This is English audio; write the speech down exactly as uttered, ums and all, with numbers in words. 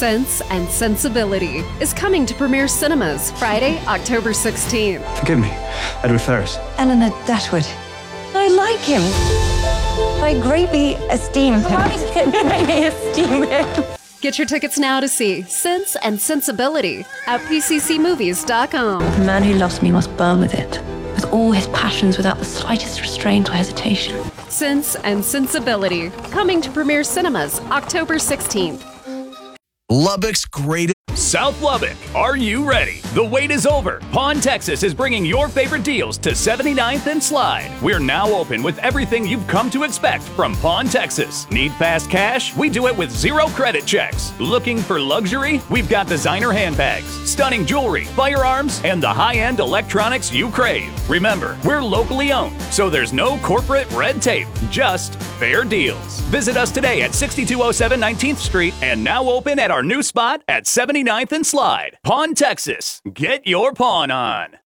Sense and Sensibility is coming to Premier Cinemas Friday, October sixteenth. Forgive me, Edward Ferrars. Eleanor Datwood. I like him. I greatly esteem him. I greatly esteem him. Get your tickets now to see Sense and Sensibility at p c c movies dot com. The man who loves me must burn with it, with all his passions without the slightest restraint or hesitation. Sense and Sensibility, coming to Premier Cinemas October sixteenth. Lubbock's greatest. South Lubbock, are you ready? The wait is over. Pawn Texas is bringing your favorite deals to seventy-ninth and Slide. We're now open with everything you've come to expect from Pawn Texas. Need fast cash? We do it with zero credit checks. Looking for luxury? We've got designer handbags, stunning jewelry, firearms, and the high-end electronics you crave. Remember, we're locally owned, so there's no corporate red tape, just fair deals. Visit us today at sixty-two oh seven nineteenth Street and now open at our new spot at seventy-ninth and Slide. Pawn Texas. Get your pawn on.